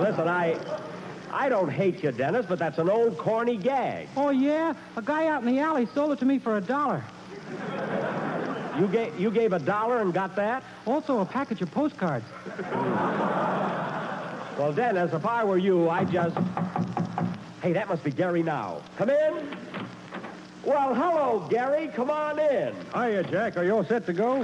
Listen, I don't hate you, Dennis, but that's an old corny gag. Oh, yeah? A guy out in the alley sold it to me for $1. You gave $1 and got that? Also a package of postcards. Well, Dennis, if I were you, I'd just... Hey, that must be Gary now. Come in. Well, hello, Gary. Come on in. Hiya, Jack. Are you all set to go?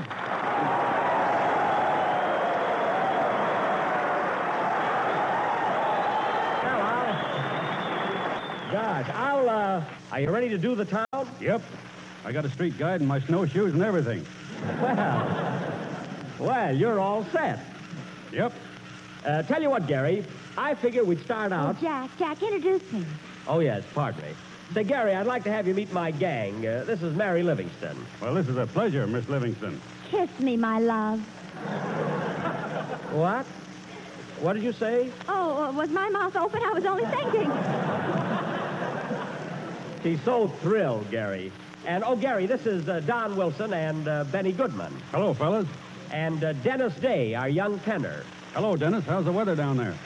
Gosh, are you ready to do the town? Yep. I got a street guide and my snowshoes and everything. Well, you're all set. Yep. Tell you what, Gary, I figure we'd start out... Oh, Jack, introduce me. Oh, yes, pardon me. Say, Gary, I'd like to have you meet my gang. This is Mary Livingston. Well, this is a pleasure, Miss Livingston. Kiss me, my love. What? What did you say? Oh, was my mouth open? I was only thinking. She's so thrilled, Gary. And, oh, Gary, this is Don Wilson and Benny Goodman. Hello, fellas. And Dennis Day, our young tenor. Hello, Dennis. How's the weather down there?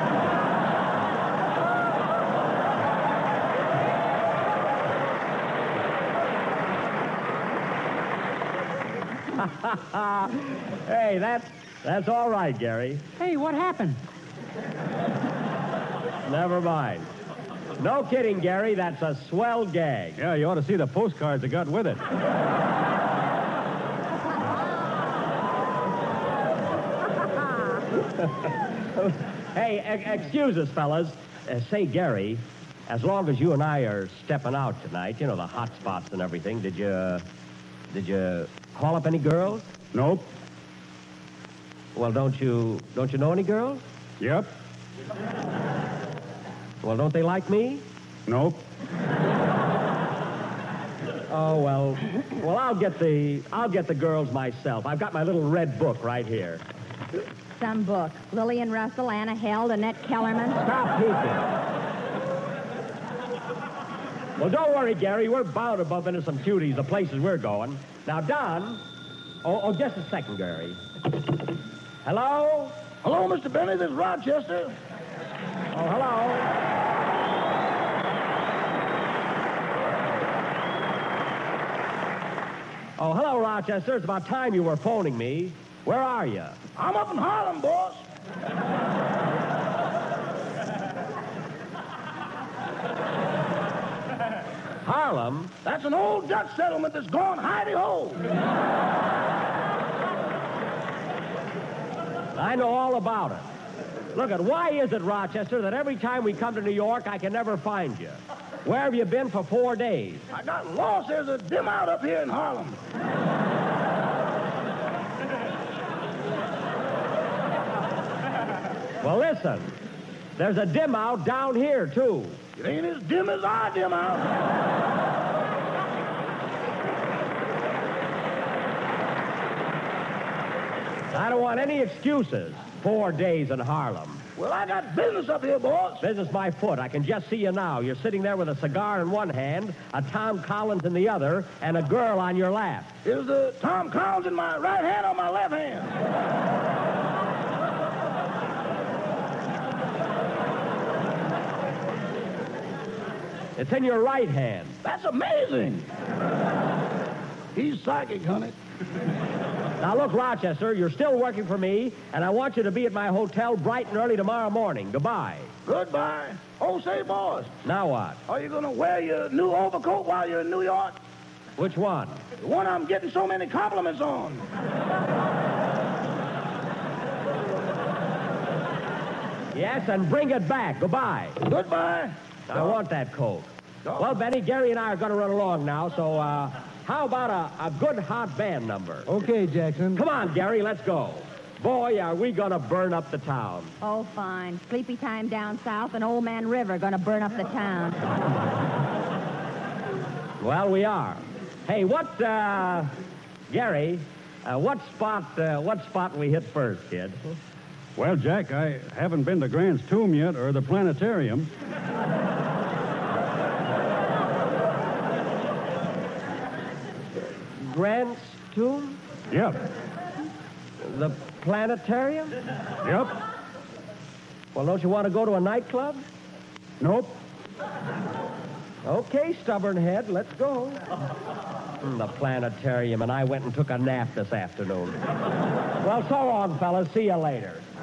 Hey, that's all right, Gary. Hey, what happened? Never mind. No kidding, Gary. That's a swell gag. Yeah, you ought to see the postcards that got with it. Hey, excuse us, fellas. Say, Gary, as long as you and I are stepping out tonight, you know, the hot spots and everything, did you call up any girls? Nope. Well, don't you know any girls? Yep. Well, don't they like me? Nope. Oh, well, I'll get the girls myself. I've got my little red book right here. Some book. Lillian Russell, Anna Held, Annette Kellerman. Stop peeking. Well, don't worry, Gary. We're bound to bump into some cuties, the places we're going. Now, Don... Oh, just a second, Gary. Hello? Hello, Mr. Benny. This is Rochester. Oh, hello. Oh, hello, Rochester. It's about time you were phoning me. Where are you? I'm up in Harlem, boss. Harlem? That's an old Dutch settlement that's gone hidey-ho. I know all about it. Look, why is it, Rochester, that every time we come to New York, I can never find you? Where have you been for 4 days? I got lost. There's a dim out up here in Harlem. Well, listen. There's a dim out down here, too. It ain't as dim as our dim out. I don't want any excuses. 4 days in Harlem. Well, I got business up here, boss. Business my foot. I can just see you now. You're sitting there with a cigar in one hand, a Tom Collins in the other, and a girl on your lap. Is the Tom Collins in my right hand or my left hand? It's in your right hand. That's amazing. He's psychic, honey. Now, look, Rochester, you're still working for me, and I want you to be at my hotel bright and early tomorrow morning. Goodbye. Goodbye. Oh, say, boss. Now what? Are you going to wear your new overcoat while you're in New York? Which one? The one I'm getting so many compliments on. Yes, and bring it back. Goodbye. Goodbye. I want that coat. Well, Benny, Gary and I are going to run along now, so how about a good hot band number? Okay, Jackson. Come on, Gary, let's go. Boy, are we going to burn up the town. Oh, fine. Sleepy time down south and Old Man River gonna burn up the town. Well, we are. Hey, Gary, what spot we hit first, kid? Well, Jack, I haven't been to Grant's Tomb yet or the planetarium. Grant's Tomb? Yep. The planetarium? Yep. Well, don't you want to go to a nightclub? Nope. Okay, stubborn head, let's go. The planetarium, and I went and took a nap this afternoon. Well, so long, fellas. See you later.